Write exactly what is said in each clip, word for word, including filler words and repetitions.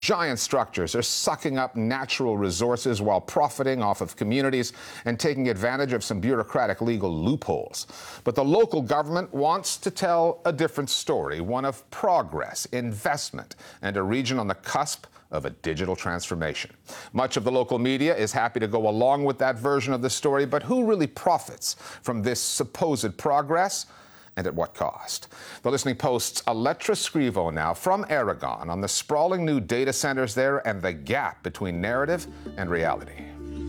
Giant structures are sucking up natural resources while profiting off of communities and taking advantage of some bureaucratic legal loopholes. But the local government wants to tell a different story, one of progress, investment, and a region on the cusp of a digital transformation. Much of the local media is happy to go along with that version of the story, but who really profits from this supposed progress? And at what cost? The Listening Post's Aletra Scrivo now from Aragon on the sprawling new data centers there and the gap between narrative and reality.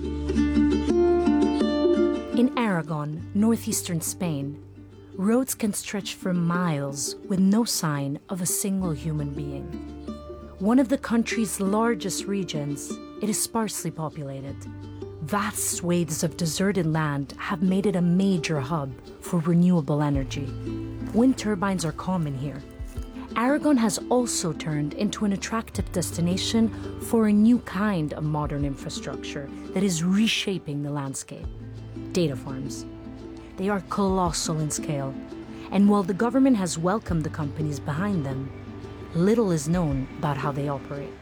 In Aragon, northeastern Spain, roads can stretch for miles with no sign of a single human being. One of the country's largest regions, it is sparsely populated. Vast swathes of deserted land have made it a major hub for renewable energy. Wind turbines are common here. Aragon has also turned into an attractive destination for a new kind of modern infrastructure that is reshaping the landscape: data farms. They are colossal in scale, and while the government has welcomed the companies behind them, little is known about how they operate.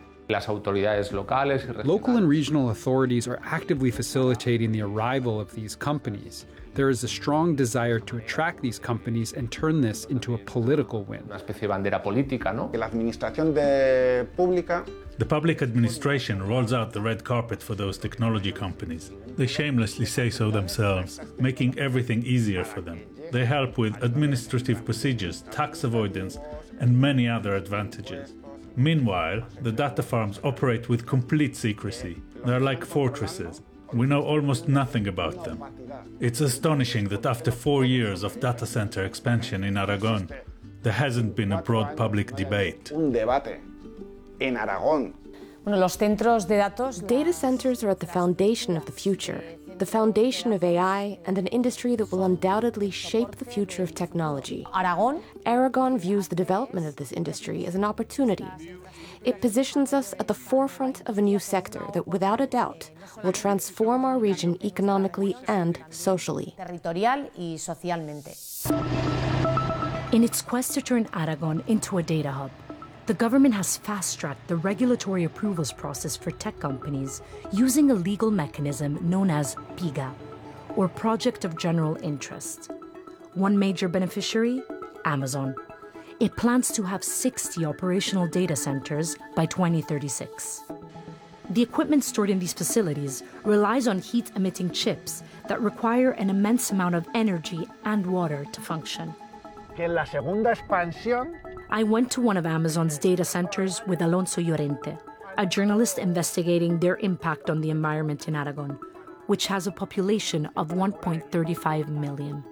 Local and regional authorities are actively facilitating the arrival of these companies. There is a strong desire to attract these companies and turn this into a political win. The public administration rolls out the red carpet for those technology companies. They shamelessly say so themselves, making everything easier for them. They help with administrative procedures, tax avoidance, and many other advantages. Meanwhile, the data farms operate with complete secrecy. They're like fortresses. We know almost nothing about them. It's astonishing that after four years of data center expansion in Aragon, there hasn't been a broad public debate. Data centers are at the foundation of the future, the foundation of A I and an industry that will undoubtedly shape the future of technology. Aragon? Aragon views the development of this industry as an opportunity. It positions us at the forefront of a new sector that, without a doubt, will transform our region economically and socially. Territorial y socialmente. In its quest to turn Aragon into a data hub, the government has fast-tracked the regulatory approvals process for tech companies using a legal mechanism known as PIGA, or Project of General Interest. One major beneficiary? Amazon. It plans to have sixty operational data centers by twenty thirty-six. The equipment stored in these facilities relies on heat-emitting chips that require an immense amount of energy and water to function. I went to one of Amazon's data centers with Alonso Llorente, a journalist investigating their impact on the environment in Aragon, which has a population of one point three five million.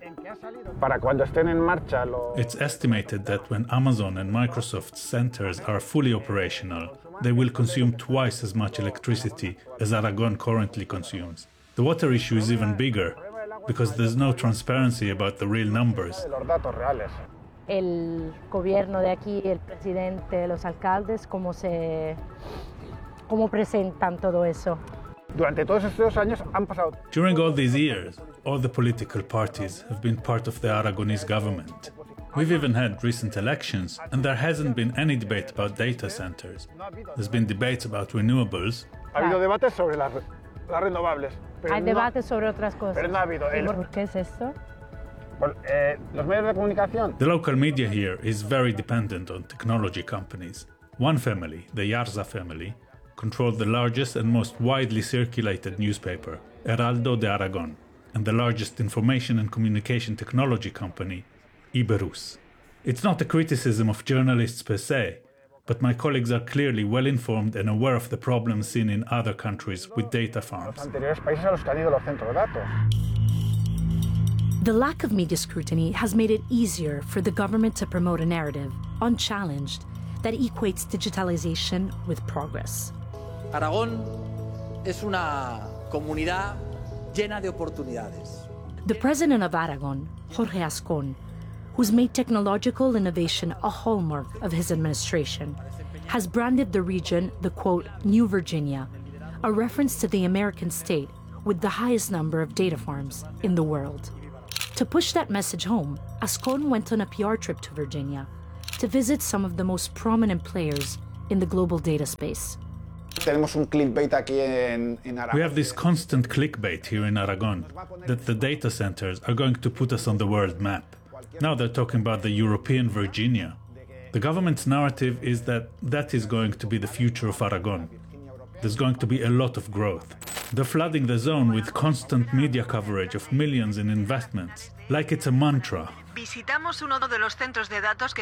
It's estimated that when Amazon and Microsoft's centers are fully operational, they will consume twice as much electricity as Aragon currently consumes. The water issue is even bigger, because there's no transparency about the real numbers. El gobierno de aquí, el presidente, los alcaldes, cómo se, cómo presentan todo eso. During all these years, all the political parties have been part of the Aragonese government. We've even had recent elections, and there hasn't been any debate about data centers. There's been debates about renewables. Hay debates sobre otras cosas. ¿Por qué es esto? The local media here is very dependent on technology companies. One family, the Yarza family, controlled the largest and most widely circulated newspaper, Heraldo de Aragon, and the largest information and communication technology company, Iberus. It's not a criticism of journalists per se, but my colleagues are clearly well informed and aware of the problems seen in other countries with data farms. The lack of media scrutiny has made it easier for the government to promote a narrative, unchallenged, that equates digitalization with progress. Aragón es una comunidad llena de oportunidades. The president of Aragon, Jorge Ascon, who's made technological innovation a hallmark of his administration, has branded the region the, quote, New Virginia, a reference to the American state with the highest number of data farms in the world. To push that message home, Ascon went on a P R trip to Virginia to visit some of the most prominent players in the global data space. We have this constant clickbait here in Aragon, that the data centers are going to put us on the world map. Now they're talking about the European Virginia. The government's narrative is that that is going to be the future of Aragon. There's going to be a lot of growth. They're flooding the zone with constant media coverage of millions in investments, like it's a mantra. Visitamos uno de los centros de datos que